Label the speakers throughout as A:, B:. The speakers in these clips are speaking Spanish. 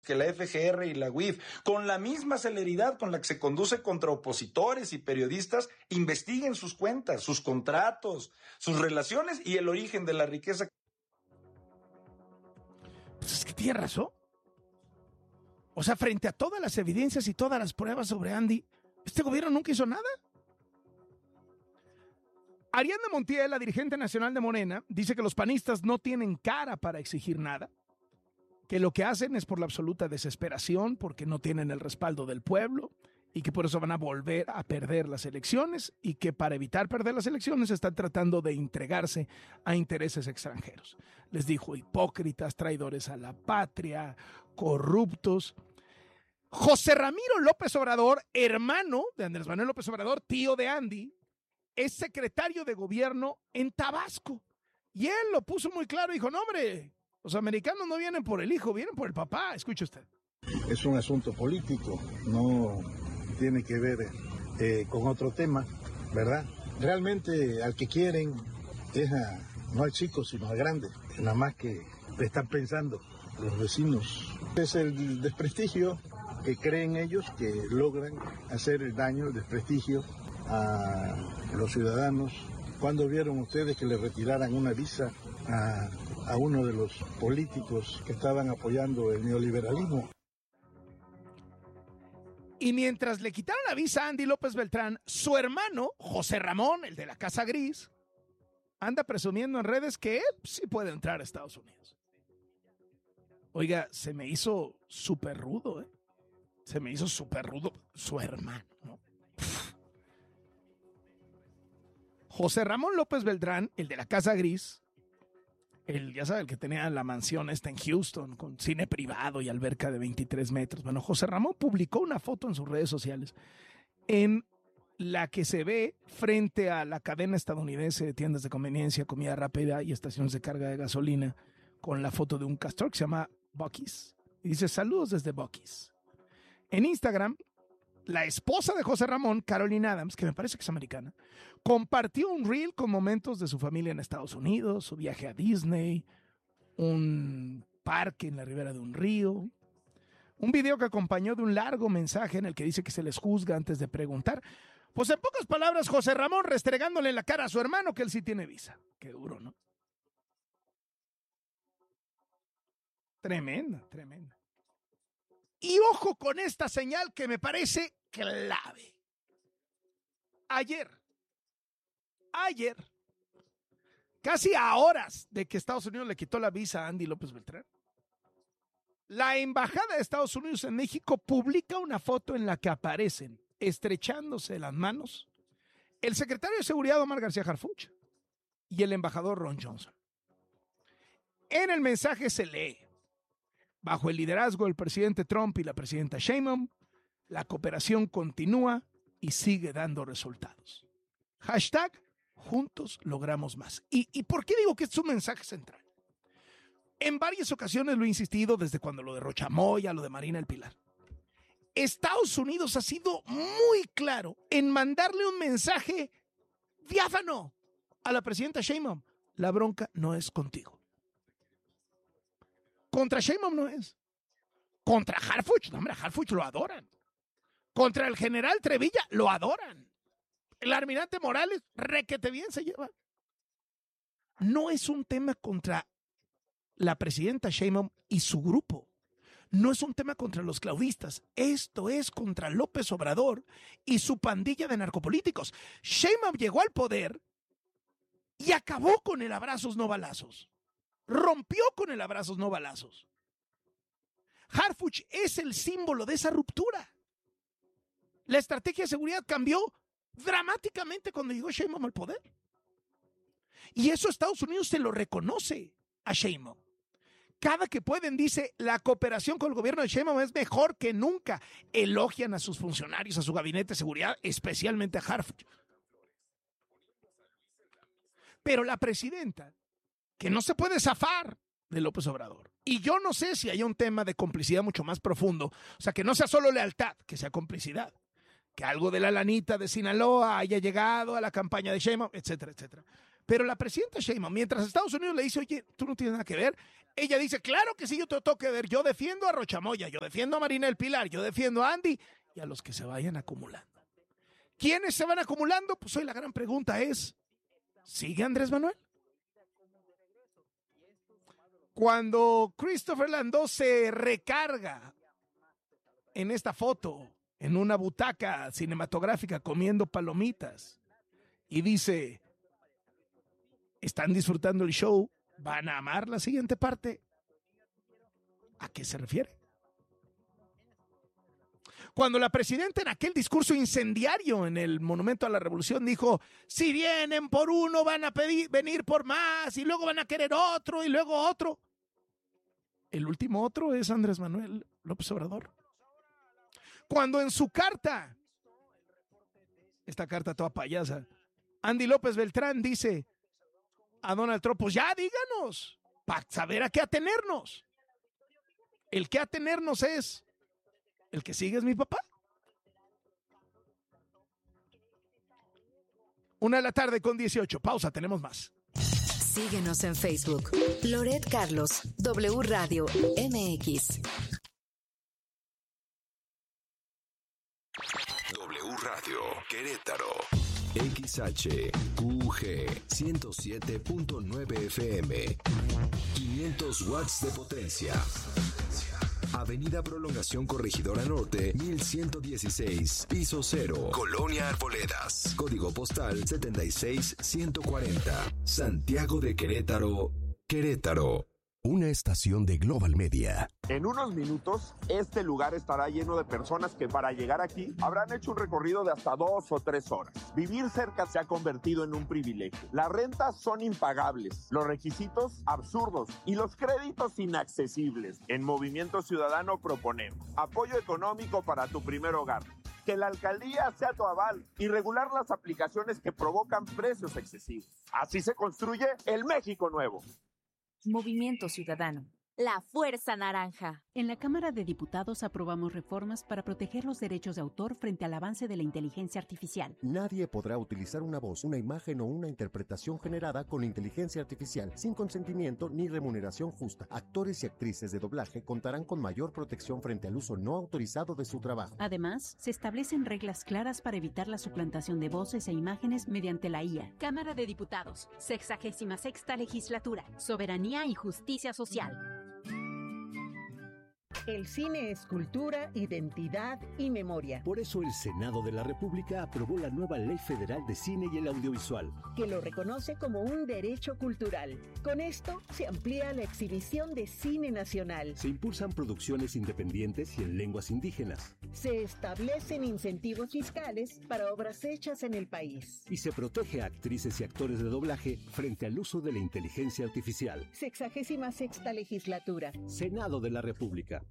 A: que la FGR y la UIF, con la misma celeridad con la que se conduce contra opositores y periodistas, investiguen sus cuentas, sus contratos, sus relaciones y el origen de la riqueza.
B: Pues es que tiene razón. O sea, frente a todas las evidencias y todas las pruebas sobre Andy, este gobierno nunca hizo nada. Ariadna Montiel, la dirigente nacional de Morena, dice que los panistas no tienen cara para exigir nada, que lo que hacen es por la absoluta desesperación, porque no tienen el respaldo del pueblo y que por eso van a volver a perder las elecciones y que para evitar perder las elecciones están tratando de entregarse a intereses extranjeros. Les dijo hipócritas, traidores a la patria, corruptos. José Ramiro López Obrador, hermano de Andrés Manuel López Obrador, tío de Andy, es secretario de gobierno en Tabasco. Y él lo puso muy claro, dijo, no hombre, los americanos no vienen por el hijo, vienen por el papá. Escuche usted.
C: Es un asunto político, no tiene que ver con otro tema, ¿verdad? Realmente al que quieren es no al chico, sino al grande. Nada más que están pensando los vecinos. Es el desprestigio que creen ellos que logran hacer el daño, el desprestigio a los ciudadanos. ¿Cuándo vieron ustedes que le retiraran una visa a uno de los políticos que estaban apoyando el neoliberalismo?
B: Y mientras le quitaron la visa a Andy López Beltrán, su hermano, José Ramón, el de la Casa Gris, anda presumiendo en redes que él sí puede entrar a Estados Unidos. Oiga, se me hizo súper rudo, ¿eh? Se me hizo súper rudo su hermano, ¿no? José Ramón López Beltrán, el de la Casa Gris, ya sabe, el que tenía la mansión esta en Houston, con cine privado y alberca de 23 metros. Bueno, José Ramón publicó una foto en sus redes sociales en la que se ve frente a la cadena estadounidense de tiendas de conveniencia, comida rápida y estaciones de carga de gasolina, con la foto de un castor que se llama Buc-ee's. Y dice, saludos desde Buc-ee's. En Instagram, la esposa de José Ramón, Caroline Adams, que me parece que es americana, compartió un reel con momentos de su familia en Estados Unidos, su viaje a Disney, un parque en la ribera de un río, un video que acompañó de un largo mensaje en el que dice que se les juzga antes de preguntar. Pues en pocas palabras, José Ramón restregándole en la cara a su hermano que él sí tiene visa. Qué duro, ¿no? Tremenda, tremenda. Y ojo con esta señal que me parece clave. Ayer, casi a horas de que Estados Unidos le quitó la visa a Andy López Beltrán, la Embajada de Estados Unidos en México publica una foto en la que aparecen, estrechándose las manos, el secretario de Seguridad Omar García Harfuch y el embajador Ron Johnson. En el mensaje se lee: bajo el liderazgo del presidente Trump y la presidenta Sheinbaum, la cooperación continúa y sigue dando resultados. Hashtag juntos logramos más. ¿Y por qué digo que es un mensaje central? En varias ocasiones lo he insistido, desde cuando lo de Rochamoya, lo de Marina El Pilar. Estados Unidos ha sido muy claro en mandarle un mensaje diáfano a la presidenta Sheinbaum. La bronca no es contigo. Contra Sheinbaum no es. Contra Harfuch, no hombre, Harfuch lo adoran. Contra el general Trevilla lo adoran. El almirante Morales, requete bien se lleva. No es un tema contra la presidenta Sheinbaum y su grupo. No es un tema contra los claudistas. Esto es contra López Obrador y su pandilla de narcopolíticos. Sheinbaum llegó al poder y acabó con el abrazos no balazos. Rompió con el abrazos no balazos. Harfuch es el símbolo de esa ruptura. La estrategia de seguridad cambió dramáticamente cuando llegó Sheinbaum al poder. Y eso Estados Unidos se lo reconoce a Sheinbaum. Cada que pueden dice, la cooperación con el gobierno de Sheinbaum es mejor que nunca. Elogian a sus funcionarios, a su gabinete de seguridad, especialmente a Harfuch. Pero la presidenta, que no se puede zafar de López Obrador. Y yo no sé si hay un tema de complicidad mucho más profundo. O sea, que no sea solo lealtad, que sea complicidad. Que algo de la lanita de Sinaloa haya llegado a la campaña de Sheinbaum, etcétera, etcétera. Pero la presidenta Sheinbaum, mientras Estados Unidos le dice, oye, tú no tienes nada que ver, ella dice, claro que sí, yo te tengo que ver, yo defiendo a Rochamoya, yo defiendo a Marina del Pilar, yo defiendo a Andy y a los que se vayan acumulando. ¿Quiénes se van acumulando? Pues hoy la gran pregunta es, ¿sigue Andrés Manuel? Cuando Christopher Landó se recarga en esta foto, en una butaca cinematográfica comiendo palomitas, y dice, ¿están disfrutando el show? ¿Van a amar la siguiente parte? ¿A qué se refiere? Cuando la presidenta en aquel discurso incendiario en el Monumento a la Revolución dijo, si vienen por uno van a venir por más y luego van a querer otro y luego otro. El último otro es Andrés Manuel López Obrador. Cuando en su carta, esta carta toda payasa, Andy López Beltrán dice a Donald Trump, pues ya díganos, para saber a qué atenernos. El que atenernos es, el que sigue es mi papá. 1:18 p.m. Pausa, tenemos más.
D: Síguenos en Facebook. Loret Carlos, W Radio MX.
E: W Radio Querétaro. XHQG 107.9 FM. 500 watts de potencia. Avenida Prolongación Corregidora Norte, 1116, piso 0, Colonia Arboledas, código postal 76140, Santiago de Querétaro, Querétaro. Una estación de Global Media.
F: En unos minutos, este lugar estará lleno de personas que para llegar aquí habrán hecho un recorrido de hasta 2 o 3 horas. Vivir cerca se ha convertido en un privilegio. Las rentas son impagables, los requisitos absurdos y los créditos inaccesibles. En Movimiento Ciudadano proponemos apoyo económico para tu primer hogar, que la alcaldía sea tu aval y regular las aplicaciones que provocan precios excesivos. Así se construye el México nuevo.
G: Movimiento Ciudadano. La Fuerza Naranja.
H: En la Cámara de Diputados aprobamos reformas para proteger los derechos de autor frente al avance de la inteligencia artificial.
I: Nadie podrá utilizar una voz, una imagen o una interpretación generada con inteligencia artificial sin consentimiento ni remuneración justa. Actores y actrices de doblaje contarán con mayor protección frente al uso no autorizado de su trabajo.
H: Además, se establecen reglas claras para evitar la suplantación de voces e imágenes mediante la IA.
J: Cámara de Diputados, 66ª Legislatura, Soberanía y Justicia Social.
K: El cine es cultura, identidad y memoria.
L: Por eso el Senado de la República aprobó la nueva Ley Federal de Cine y el Audiovisual,
K: que lo reconoce como un derecho cultural. Con esto se amplía la exhibición de cine nacional.
L: Se impulsan producciones independientes y en lenguas indígenas.
K: Se establecen incentivos fiscales para obras hechas en el país.
L: Y se protege a actrices y actores de doblaje frente al uso de la inteligencia artificial.
K: 66ª Legislatura.
L: Senado de la República.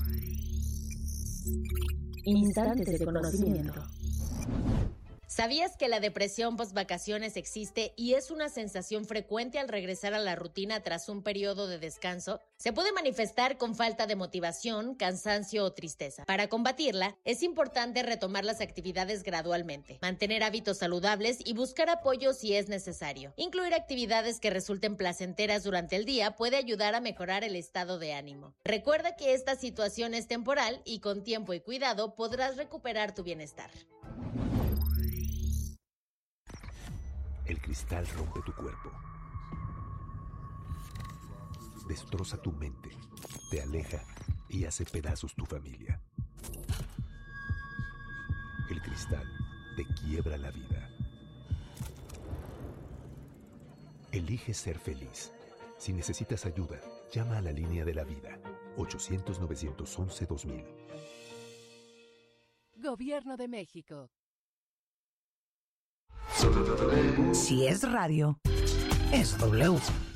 M: Instantes de conocimiento.
N: ¿Sabías que la depresión post-vacaciones existe y es una sensación frecuente al regresar a la rutina tras un periodo de descanso? Se puede manifestar con falta de motivación, cansancio o tristeza. Para combatirla, es importante retomar las actividades gradualmente, mantener hábitos saludables y buscar apoyo si es necesario. Incluir actividades que resulten placenteras durante el día puede ayudar a mejorar el estado de ánimo. Recuerda que esta situación es temporal y con tiempo y cuidado podrás recuperar tu bienestar.
E: El cristal rompe tu cuerpo. Destroza tu mente, te aleja y hace pedazos tu familia. El cristal te quiebra la vida. Elige ser feliz. Si necesitas ayuda, llama a la línea de la vida. 800-911-2000.
D: Gobierno de México.
O: Si es radio, es W.